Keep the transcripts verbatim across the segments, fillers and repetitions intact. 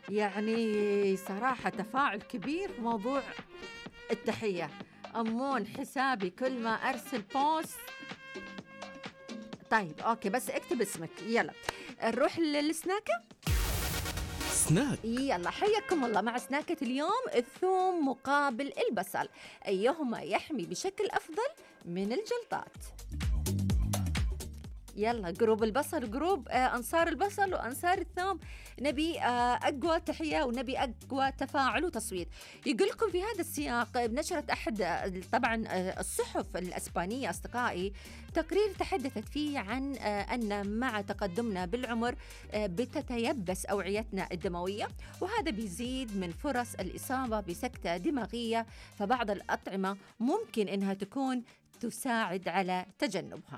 يعني صراحة تفاعل كبير في موضوع التحية. أمون حسابي كل ما أرسل بوست. طيب أوكي، بس اكتب اسمك. يلا نروح للسناكة. سناك. يلا حياكم الله مع سناكة اليوم، الثوم مقابل البصل، أيهما يحمي بشكل أفضل من الجلطات؟ يلا جروب البصل، جروب آه أنصار البصل وأنصار الثوم، نبي آه أقوى تحية ونبي أقوى تفاعل وتصويت. يقول لكم في هذا السياق بنشرت أحد آه طبعا آه الصحف الأسبانية أصدقائي تقرير تحدثت فيه عن آه أن مع تقدمنا بالعمر آه بتتيبس أوعيتنا الدموية، وهذا بيزيد من فرص الإصابة بسكتة دماغية، فبعض الأطعمة ممكن أنها تكون تساعد على تجنبها.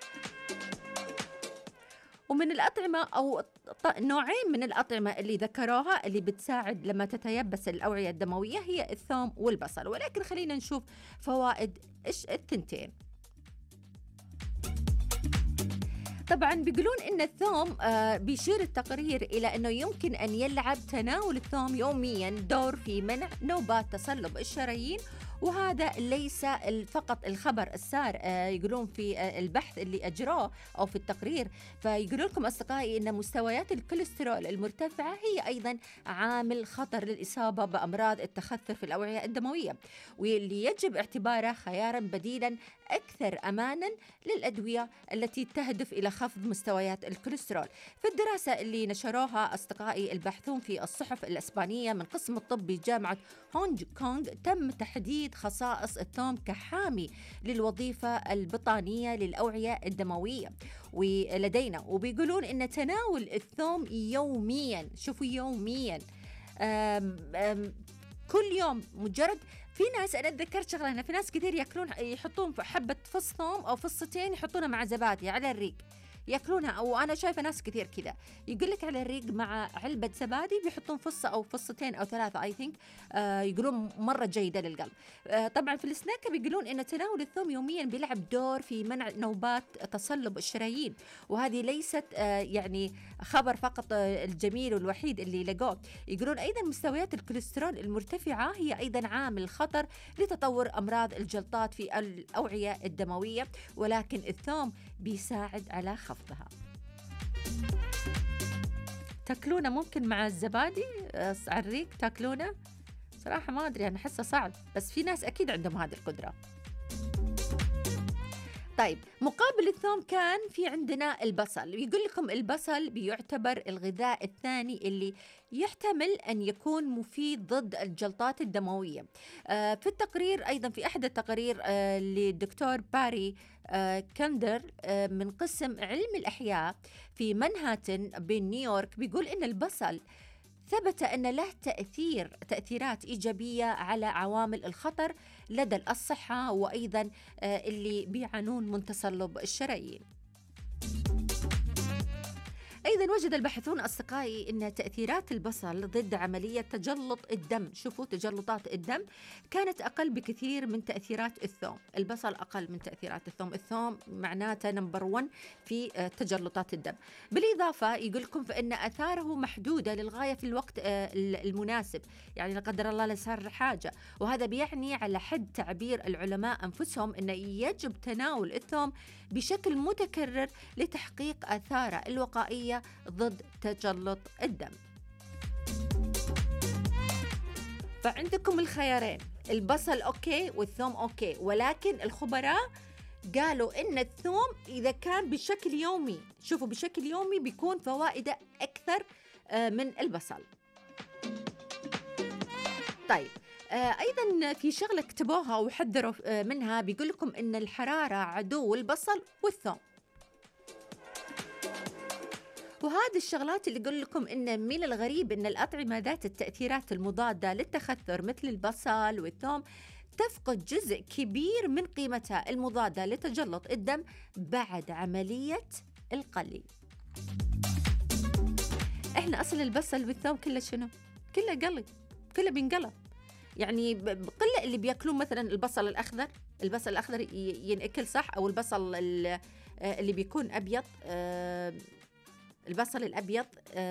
ومن الأطعمة أو نوعين من الأطعمة اللي ذكروها اللي بتساعد لما تتيبس الأوعية الدموية هي الثوم والبصل، ولكن خلينا نشوف فوائد إيش التنتين. طبعا بيقولون إن الثوم آه بيشير التقرير إلى أنه يمكن أن يلعب تناول الثوم يوميا دور في منع نوبات تصلب الشرايين، وهذا ليس فقط الخبر السار آه يقولون في آه البحث اللي أجروه أو في التقرير، فيقولون لكم أصدقائي أن مستويات الكوليسترول المرتفعة هي أيضا عامل خطر للإصابة بأمراض التخثر في الأوعية الدموية، واللي يجب اعتباره خيارا بديلا أكثر أمانا للأدوية التي تهدف إلى خفض مستويات الكوليسترول. في الدراسة اللي نشروها أصدقائي الباحثون في الصحف الإسبانية من قسم الطب بجامعة هونج كونغ تم تحديد خصائص الثوم كحامي للوظيفة البطانية للأوعية الدموية ولدينا، وبيقولون إن تناول الثوم يوميا، شوفوا يوميا أم أم كل يوم، مجرد في ناس أنا أتذكرت شغلة هنا، في ناس كثير يأكلون يحطون حبة فص ثوم أو فصتين يحطونها مع زبادي على الريق يأكلونها، أو أنا شايفة ناس كثير كذا يقول لك على الريق مع علبة زبادي بيحطون فصة أو فصتين أو ثلاثة أي ثينك آه يقولون مرة جيدة للقلب. آه طبعا في السناكة بيقولون إن تناول الثوم يوميا بيلعب دور في منع نوبات تصلب الشرايين، وهذه ليست آه يعني خبر فقط آه الجميل والوحيد اللي لقوه. يقولون أيضا مستويات الكوليسترول المرتفعة هي أيضا عامل خطر لتطور أمراض الجلطات في الأوعية الدموية، ولكن الثوم بيساعد على خفضها. تاكلونه ممكن مع الزبادي على الريق تاكلونه؟ صراحة ما أدري، أنا أحسه صعب، بس في ناس أكيد عندهم هذه القدرة. طيب مقابل الثوم كان في عندنا البصل، يقول لكم البصل بيعتبر الغذاء الثاني اللي يحتمل أن يكون مفيد ضد الجلطات الدموية. آه في التقرير أيضا، في أحد التقارير آه للدكتور باري آه كندر آه من قسم علم الأحياء في مانهاتن بنيويورك، بيقول إن البصل ثبت أن له تأثير تأثيرات إيجابية على عوامل الخطر لدى الصحة، وأيضا اللي بيعانون من تصلب الشرايين. أيضا وجد الباحثون أصدقائي أن تأثيرات البصل ضد عملية تجلط الدم، شوفوا تجلطات الدم كانت أقل بكثير من تأثيرات الثوم. البصل أقل من تأثيرات الثوم، الثوم معناته نمبر ون في تجلطات الدم. بالإضافة يقول لكم فإن أثاره محدودة للغاية في الوقت المناسب، يعني لا قدر الله صار حاجة، وهذا بيعني على حد تعبير العلماء أنفسهم أن يجب تناول الثوم بشكل متكرر لتحقيق آثاره الوقائية ضد تجلط الدم. فعندكم الخيارين، البصل أوكي والثوم أوكي، ولكن الخبراء قالوا إن الثوم إذا كان بشكل يومي، شوفوا بشكل يومي بيكون فوائده أكثر من البصل. طيب أيضا في شغلة كتبوها وحذروا منها، بيقول لكم إن الحرارة عدو البصل والثوم، وهذه الشغلات اللي يقول لكم إن من الغريب إن الأطعمة ذات التأثيرات المضادة للتخثر مثل البصل والثوم تفقد جزء كبير من قيمتها المضادة لتجلط الدم بعد عملية القلي. إحنا أصل البصل والثوم كله شنو؟ كله قلي، كله بينقلى، يعني بقلة اللي بيأكلون مثلا البصل الأخضر، البصل الأخضر ينأكل صح، أو البصل اللي بيكون أبيض، البصل الأبيض